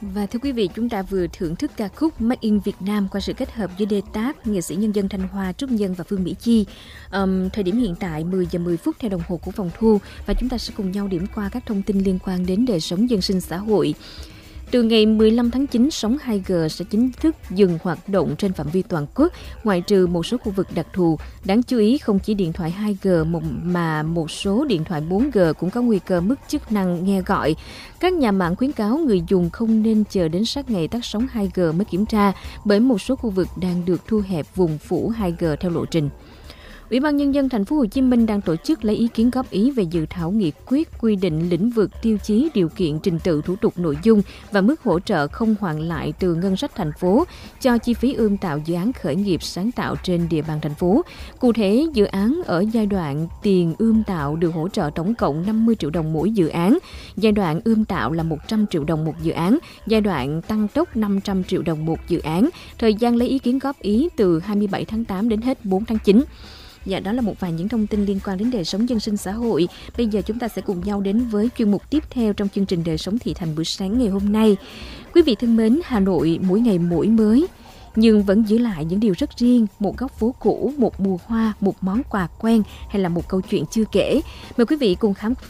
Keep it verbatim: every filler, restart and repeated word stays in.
Và thưa quý vị, chúng ta vừa thưởng thức ca khúc Made in Việt Nam qua sự kết hợp giữa Đê Tát, nghệ sĩ nhân dân Thanh Hoa, Trúc Nhân và Phương Mỹ Chi. Um, thời điểm hiện tại mười giờ mười phút theo đồng hồ của phòng thu, và chúng ta sẽ cùng nhau điểm qua các thông tin liên quan đến đời sống dân sinh xã hội. Từ ngày mười lăm tháng chín, sóng hai G sẽ chính thức dừng hoạt động trên phạm vi toàn quốc, ngoại trừ một số khu vực đặc thù. Đáng chú ý, không chỉ điện thoại hai G mà một số điện thoại bốn G cũng có nguy cơ mất chức năng nghe gọi. Các nhà mạng khuyến cáo người dùng không nên chờ đến sát ngày tắt sóng hai G mới kiểm tra, bởi một số khu vực đang được thu hẹp vùng phủ hai G theo lộ trình. Ủy ban Nhân dân Thành phố Hồ Chí Minh đang tổ chức lấy ý kiến góp ý về dự thảo nghị quyết quy định lĩnh vực, tiêu chí, điều kiện, trình tự, thủ tục, nội dung và mức hỗ trợ không hoàn lại từ ngân sách thành phố cho chi phí ươm tạo dự án khởi nghiệp sáng tạo trên địa bàn thành phố. Cụ thể, dự án ở giai đoạn tiền ươm tạo được hỗ trợ tổng cộng năm mươi triệu đồng mỗi dự án, giai đoạn ươm tạo là một trăm triệu đồng một dự án, giai đoạn tăng tốc năm trăm triệu đồng một dự án. Thời gian lấy ý kiến góp ý từ hai mươi bảy tháng tám đến hết bốn tháng chín. Dạ, đó là một vài những thông tin liên quan đến đời sống dân sinh xã hội. Bây giờ chúng ta sẽ cùng nhau đến với chuyên mục tiếp theo trong chương trình Đời sống thị thành buổi sáng ngày hôm nay. Quý vị thân mến, Hà Nội mỗi ngày mỗi mới, nhưng vẫn giữ lại những điều rất riêng, một góc phố cũ, một mùa hoa, một món quà quen hay là một câu chuyện chưa kể. Mời quý vị cùng khám